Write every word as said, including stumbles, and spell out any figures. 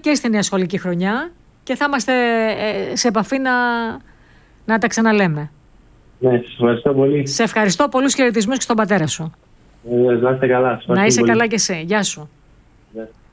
και στη νέα σχολική χρονιά και θα είμαστε σε επαφή να, να τα ξαναλέμε. Ναι, σας ευχαριστώ πολύ. Σε ευχαριστώ, πολλούς χαιρετισμούς και στον πατέρα σου. Ε, να είστε καλά. Να είσαι πολύ καλά και εσύ. Γεια σου. Yeah.